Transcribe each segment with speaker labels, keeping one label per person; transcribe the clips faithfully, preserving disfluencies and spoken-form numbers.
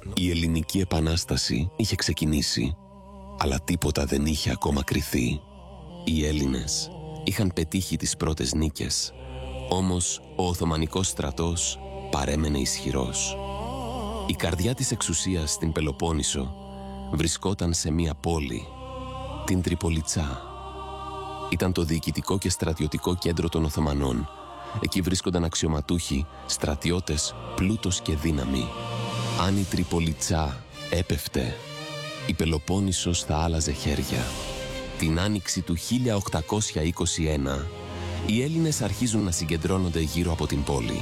Speaker 1: Η Ελληνική Επανάσταση είχε ξεκινήσει, αλλά τίποτα δεν είχε ακόμα κριθεί. Οι Έλληνες είχαν πετύχει τις πρώτες νίκες, όμως ο Οθωμανικός στρατός παρέμενε ισχυρός. Η καρδιά της εξουσίας στην Πελοπόννησο βρισκόταν σε μία πόλη, την Τριπολιτσά. Ήταν το διοικητικό και στρατιωτικό κέντρο των Οθωμανών. Εκεί βρίσκονταν αξιωματούχοι, στρατιώτες, πλούτος και δύναμη. Αν η Τριπολιτσά έπεφτε, η Πελοπόννησος θα άλλαζε χέρια. Την άνοιξη του χίλια οκτακόσια είκοσι ένα, οι Έλληνες αρχίζουν να συγκεντρώνονται γύρω από την πόλη.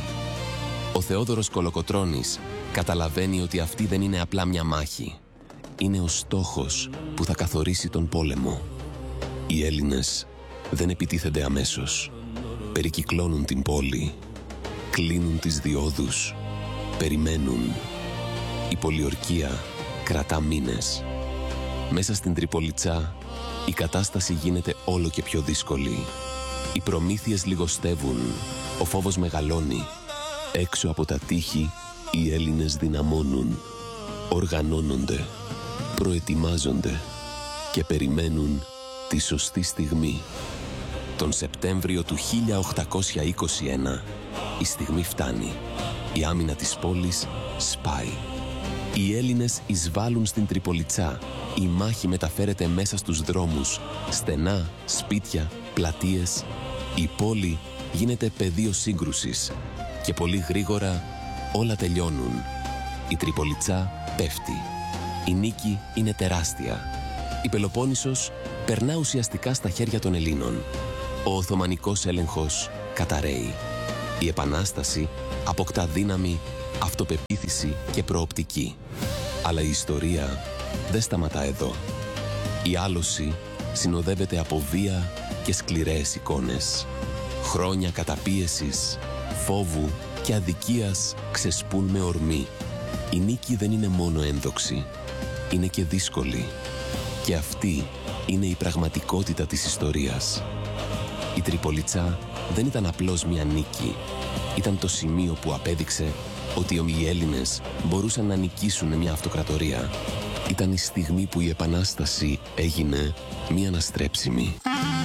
Speaker 1: Ο Θεόδωρος Κολοκοτρώνης καταλαβαίνει ότι αυτή δεν είναι απλά μια μάχη. Είναι ο στόχος που θα καθορίσει τον πόλεμο. Οι Έλληνες δεν επιτίθενται αμέσως. Περικυκλώνουν την πόλη, κλείνουν τις διόδους, περιμένουν. Η πολιορκία κρατά μήνες. Μέσα στην Τριπολιτσά η κατάσταση γίνεται όλο και πιο δύσκολη. Οι προμήθειες λιγοστεύουν, ο φόβος μεγαλώνει. Έξω από τα τείχη οι Έλληνες δυναμώνουν, οργανώνονται, προετοιμάζονται και περιμένουν τη σωστή στιγμή. Τον Σεπτέμβριο του χίλια οκτακόσια είκοσι ένα η στιγμή φτάνει. Η άμυνα της πόλης σπάει. Οι Έλληνες εισβάλλουν στην Τριπολιτσά. Η μάχη μεταφέρεται μέσα στους δρόμους, στενά, σπίτια, πλατείες. Η πόλη γίνεται πεδίο σύγκρουσης και πολύ γρήγορα όλα τελειώνουν. Η Τριπολιτσά πέφτει. Η νίκη είναι τεράστια. Η Πελοπόννησος περνά ουσιαστικά στα χέρια των Ελλήνων. Ο Οθωμανικός έλεγχος καταρρέει. Η Επανάσταση αποκτά δύναμη, αυτοπεποίθηση και προοπτική. Αλλά η ιστορία δεν σταματά εδώ. Η άλωση συνοδεύεται από βία και σκληρές εικόνες. Χρόνια καταπίεσης, φόβου και αδικίας ξεσπούν με ορμή. Η νίκη δεν είναι μόνο ένδοξη, είναι και δύσκολη. Και αυτή είναι η πραγματικότητα της ιστορίας. Η Τριπολιτσά δεν ήταν απλώς μια νίκη. Ήταν το σημείο που απέδειξε ότι οι Έλληνες μπορούσαν να νικήσουν μια αυτοκρατορία. Ήταν η στιγμή που η Επανάσταση έγινε μια αναστρέψιμη.